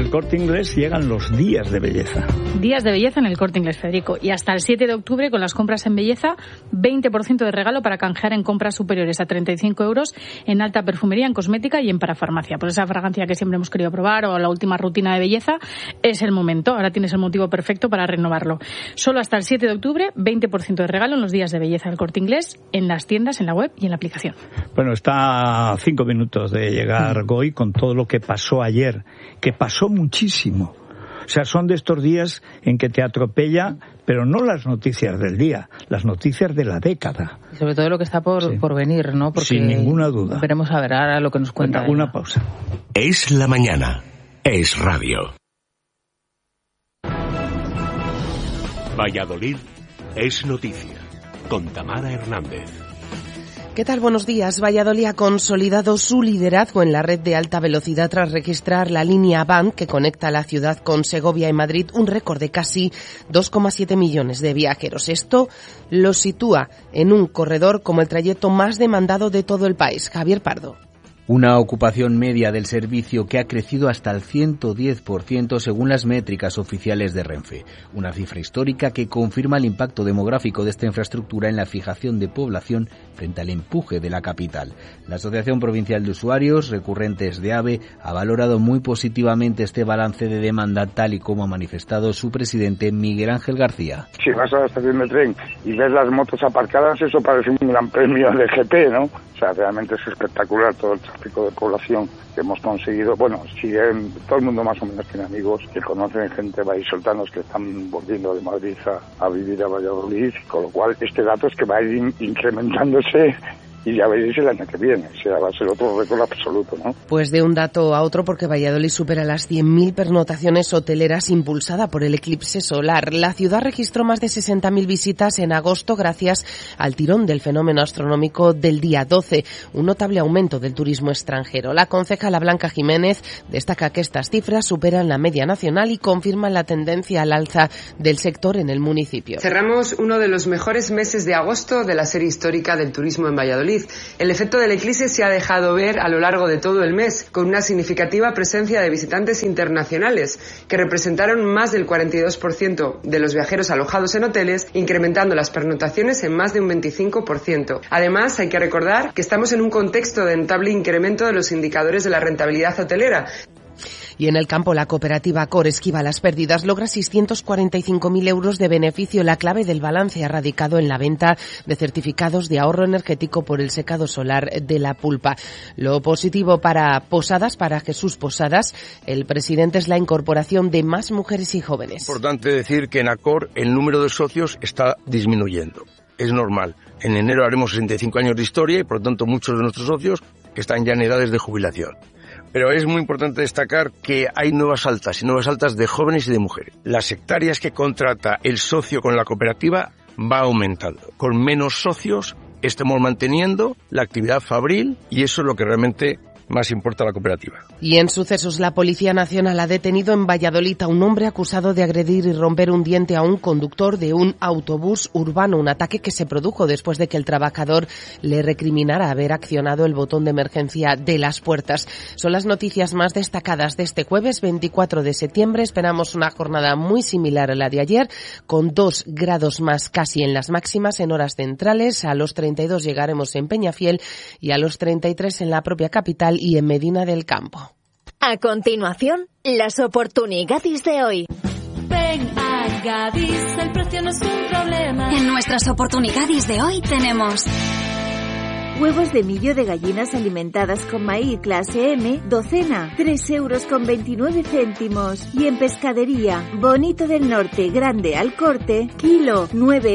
El Corte Inglés llegan los días de belleza. Días de belleza en el Corte Inglés, Federico. Y hasta el 7 de octubre, con las compras en belleza, 20% de regalo para canjear en compras superiores a 35 euros en alta perfumería, en cosmética y en parafarmacia. Pues esa fragancia que siempre hemos querido probar o la última rutina de belleza, es el momento. Ahora tienes el motivo perfecto para renovarlo. Solo hasta el 7 de octubre, 20% de regalo en los días de belleza del Corte Inglés, en las tiendas, en la web y en la aplicación. Bueno, está a 5 minutos de llegar Goy con todo lo que pasó ayer, que pasó muchísimo. O sea, son de estos días en que te atropella, pero no las noticias del día, las noticias de la década. Y sobre todo lo que está por venir, ¿no? Porque sin ninguna duda. Veremos a ver ahora lo que nos cuenta. Una pausa. Es la mañana. Es radio. Valladolid es noticia. Con Tamara Hernández. ¿Qué tal? Buenos días. Valladolid ha consolidado su liderazgo en la red de alta velocidad tras registrar la línea Avant que conecta la ciudad con Segovia y Madrid, un récord de casi 2,7 millones de viajeros. Esto lo sitúa en un corredor como el trayecto más demandado de todo el país. Javier Pardo. Una ocupación media del servicio que ha crecido hasta el 110% según las métricas oficiales de Renfe. Una cifra histórica que confirma el impacto demográfico de esta infraestructura en la fijación de población frente al empuje de la capital. La Asociación Provincial de Usuarios Recurrentes de AVE ha valorado muy positivamente este balance de demanda, tal y como ha manifestado su presidente Miguel Ángel García. Si vas a la estación de tren y ves las motos aparcadas, eso parece un gran premio de GP, ¿no? O sea, realmente es espectacular todo el tráfico de población que hemos conseguido. Bueno, siguen, todo el mundo más o menos tiene amigos que conocen gente vallisoletanos que están volviendo de Madrid a vivir a Valladolid, con lo cual este dato es que va a ir incrementándose. Y ya veréis el año que viene, o sea, va a ser otro récord absoluto, ¿no? Pues de un dato a otro, porque Valladolid supera las 100.000 pernotaciones hoteleras impulsada por el eclipse solar. La ciudad registró más de 60.000 visitas en agosto gracias al tirón del fenómeno astronómico del día 12, un notable aumento del turismo extranjero. La concejala Blanca Jiménez destaca que estas cifras superan la media nacional y confirman la tendencia al alza del sector en el municipio. Cerramos uno de los mejores meses de agosto de la serie histórica del turismo en Valladolid. El efecto del eclipse se ha dejado ver a lo largo de todo el mes, con una significativa presencia de visitantes internacionales, que representaron más del 42% de los viajeros alojados en hoteles, incrementando las pernotaciones en más de un 25%. Además, hay que recordar que estamos en un contexto de notable incremento de los indicadores de la rentabilidad hotelera. Y en el campo, la cooperativa Cor esquiva las pérdidas, logra 645.000 euros de beneficio. La clave del balance ha radicado en la venta de certificados de ahorro energético por el secado solar de La Pulpa. Lo positivo para Posadas, para Jesús Posadas, el presidente, es la incorporación de más mujeres y jóvenes. Es importante decir que en Acor el número de socios está disminuyendo. Es normal. En enero haremos 65 años de historia y, por lo tanto, muchos de nuestros socios que están ya en edades de jubilación. Pero es muy importante destacar que hay nuevas altas de jóvenes y de mujeres. Las hectáreas que contrata el socio con la cooperativa va aumentando. Con menos socios estamos manteniendo la actividad fabril y eso es lo que realmente más importa a la cooperativa. Y en sucesos, la Policía Nacional ha detenido en Valladolid a un hombre acusado de agredir y romper un diente a un conductor de un autobús urbano, un ataque que se produjo después de que el trabajador le recriminara haber accionado el botón de emergencia de las puertas. Son las noticias más destacadas de este jueves 24 de septiembre. Esperamos una jornada muy similar a la de ayer, con 2 grados más casi en las máximas en horas centrales. A los 32 llegaremos en Peñafiel y a los 33 en la propia capital y en Medina del Campo. A continuación, las oportunidades de hoy. Ven a Gadis, el precio no es un problema. En nuestras oportunidades de hoy tenemos huevos de millo de gallinas alimentadas con maíz clase M, docena, 3,29 €. Y en pescadería, bonito del norte, grande al corte, kilo,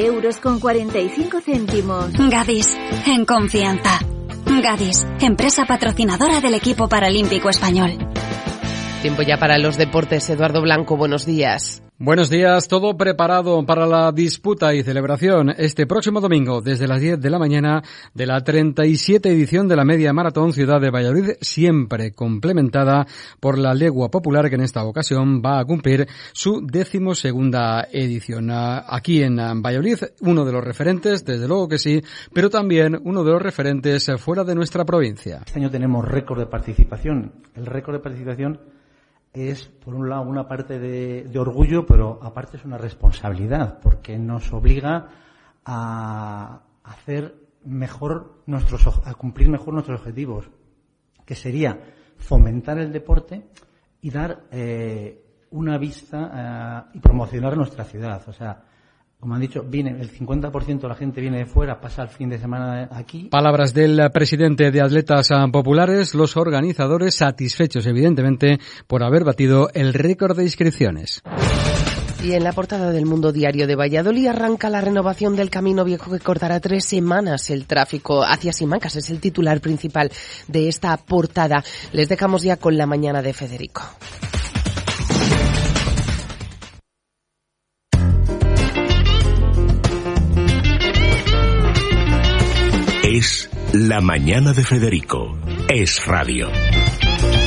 9,45 €. Gadis, en confianza. Gadis, empresa patrocinadora del equipo paralímpico español. Tiempo ya para los deportes. Eduardo Blanco, buenos días. Buenos días, todo preparado para la disputa y celebración este próximo domingo desde las 10 de la mañana de la 37 edición de la Media Maratón Ciudad de Valladolid, siempre complementada por la Legua Popular, que en esta ocasión va a cumplir su 12ª edición. Aquí en Valladolid, uno de los referentes, desde luego que sí, pero también uno de los referentes fuera de nuestra provincia. Este año tenemos récord de participación. El récord de participación es, por un lado, una parte de orgullo, pero aparte es una responsabilidad, porque nos obliga a hacer mejor a cumplir mejor nuestros objetivos, que sería fomentar el deporte y dar una vista y promocionar nuestra ciudad. O sea, como han dicho, el 50% de la gente viene de fuera, pasa el fin de semana aquí. Palabras del presidente de Atletas Populares, los organizadores satisfechos, evidentemente, por haber batido el récord de inscripciones. Y en la portada del Mundo Diario de Valladolid arranca la renovación del Camino Viejo que cortará 3 semanas el tráfico hacia Simancas. Es el titular principal de esta portada. Les dejamos ya con la mañana de Federico. Es la mañana de Federico. Es radio.